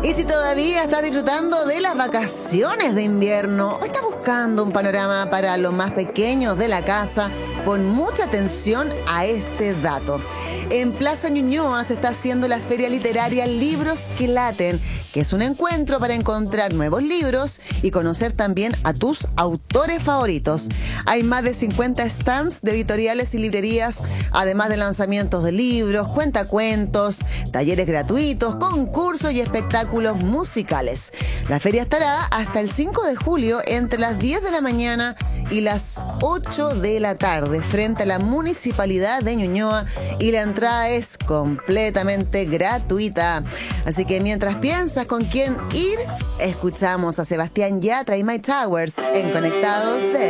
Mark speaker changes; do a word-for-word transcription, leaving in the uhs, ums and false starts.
Speaker 1: Y si todavía estás disfrutando de las vacaciones de invierno o estás buscando un panorama para los más pequeños de la casa, pon mucha atención a este dato. En Plaza Ñuñoa se está haciendo la feria literaria Libros que Laten, que es un encuentro para encontrar nuevos libros y conocer también a tus autores favoritos. Hay más de cincuenta stands de editoriales y librerías, además de lanzamientos de libros, cuentacuentos, talleres gratuitos, concursos y espectáculos musicales. La feria estará hasta el cinco de julio entre las diez de la mañana y las ocho de la tarde frente a la Municipalidad de Ñuñoa, y la entrada es completamente gratuita. Así que mientras piensas con quién ir, escuchamos a Sebastián Yatra y My Towers en Conectados de